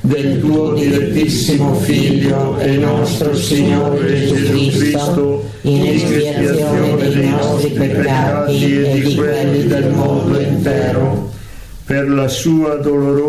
del tuo dilettissimo Figlio e nostro Signore Gesù Cristo, in espiazione dei nostri peccati e di quelli del mondo intero, per la sua dolorosa